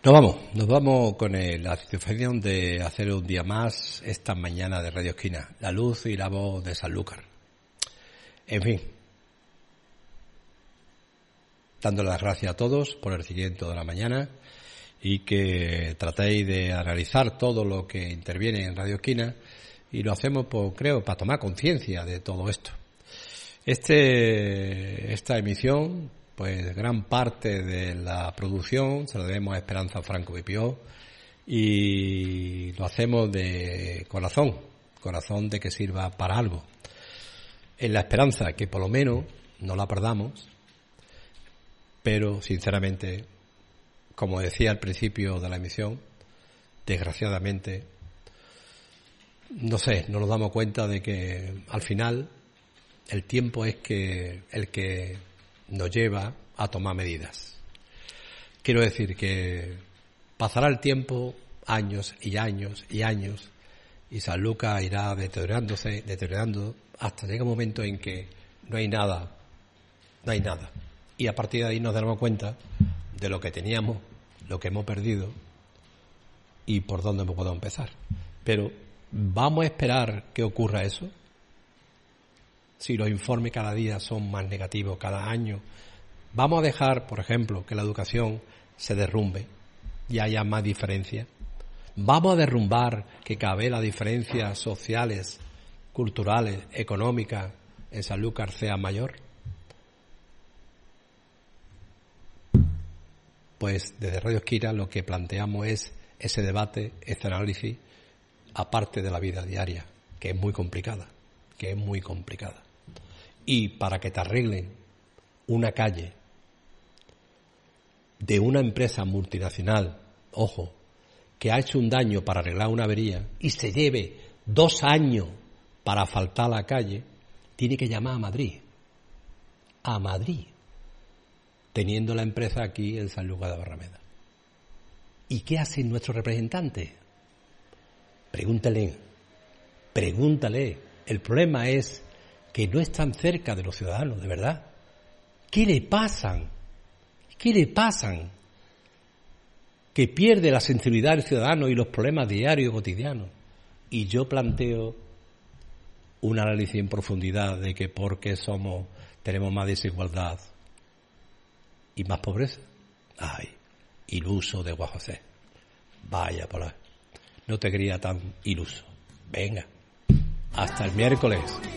Nos vamos con la satisfacción de hacer un día más esta mañana de Radio Esquina, la luz y la voz de Sanlúcar. En fin, dándole las gracias a todos por el seguimiento de la mañana y que tratéis de analizar todo lo que interviene en Radio Esquina, y lo hacemos, pues, creo, para tomar conciencia de todo esto. Esta emisión, pues gran parte de la producción se la debemos a Esperanza Franco Pipió, y lo hacemos de corazón de que sirva para algo, en la esperanza que por lo menos no la perdamos, pero sinceramente, como decía al principio de la emisión, desgraciadamente, no nos damos cuenta de que al final el tiempo es el que nos lleva a tomar medidas. Quiero decir que pasará el tiempo, años y años y años, y Sanlúcar irá deteriorando hasta llega un momento en que no hay nada. Y a partir de ahí nos daremos cuenta de lo que teníamos, lo que hemos perdido y por dónde podemos empezar. Pero ¿vamos a esperar que ocurra eso? Si los informes cada día son más negativos, cada año, ¿vamos a dejar, por ejemplo, que la educación se derrumbe y haya más diferencias? ¿Vamos a derrumbar que cada vez las diferencias sociales, culturales, económicas en Sanlúcar sea mayor? Pues desde Radio Esquina lo que planteamos es ese debate, ese análisis, aparte de la vida diaria, que es muy complicada. Y para que te arreglen una calle de una empresa multinacional, ojo, que ha hecho un daño para arreglar una avería y se lleve 2 años para asfaltar la calle, tiene que llamar a Madrid, teniendo la empresa aquí en Sanlúcar de Barrameda. ¿Y qué hacen nuestros representantes? Pregúntale. El problema es que no están cerca de los ciudadanos, de verdad. ¿Qué le pasan? Que pierde la sensibilidad del ciudadano y los problemas diarios, cotidianos. Y yo planteo un análisis en profundidad de que por qué tenemos más desigualdad y más pobreza. Ay, iluso de Juan José. Vaya por ahí. No te creía tan iluso. Venga, hasta el miércoles.